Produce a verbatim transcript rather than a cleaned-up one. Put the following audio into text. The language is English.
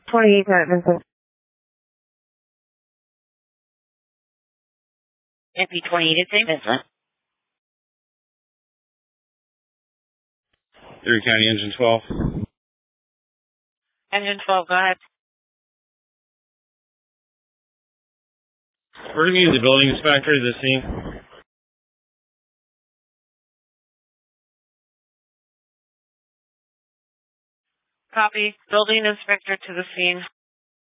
twenty-eight Vincent. M P twenty-eight at Saint Vincent. Erie County Engine twelve. Engine twelve, go ahead. We're going to use the building inspector to the scene. Copy. Building inspector to the scene.